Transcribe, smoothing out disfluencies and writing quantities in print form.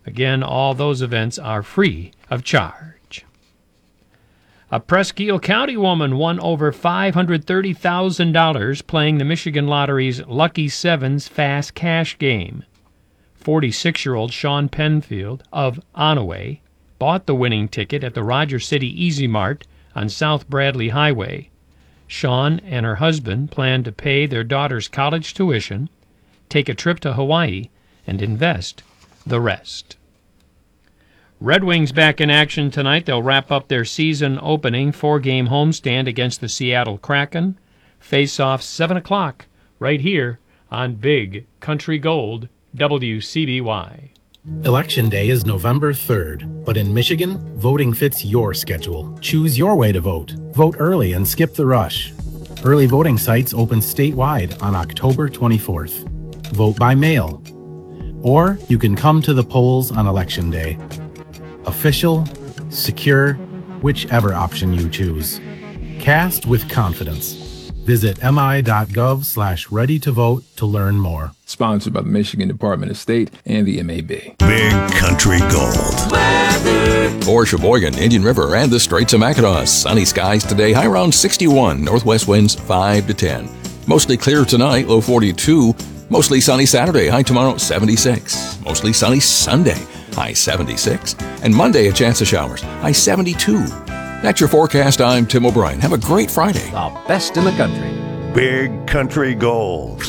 Again, all those events are free of charge. A Presque County woman won over $530,000 playing the Michigan Lottery's Lucky Sevens Fast Cash game. 46-year-old Sean Penfield of Onaway bought the winning ticket at the Rogers City Easy Mart on South Bradley Highway. Sean and her husband plan to pay their daughter's college tuition, take a trip to Hawaii, and invest the rest. Red Wings back in action tonight. They'll wrap up their season opening 4-game homestand against the Seattle Kraken. Face-off 7 o'clock right here on Big Country Gold WCBY. Election Day is November 3rd, but in Michigan, voting fits your schedule. Choose your way to vote. Vote early and skip the rush. Early voting sites open statewide on October 24th. Vote by mail. Or you can come to the polls on Election Day. Official, secure, whichever option you choose. Cast with confidence. Visit mi.gov/ready-to-vote to learn more. Sponsored by the Michigan Department of State and the MAB. Big Country Gold. Weather. For Sheboygan, Indian River, and the Straits of Mackinac. Sunny skies today, high around 61. Northwest winds 5 to 10. Mostly clear tonight, low 42. Mostly sunny Saturday, high tomorrow 76. Mostly sunny Sunday, high 76. And Monday, a chance of showers, high 72. That's your forecast. I'm Tim O'Brien. Have a great Friday. The best in the country. Big Country Gold.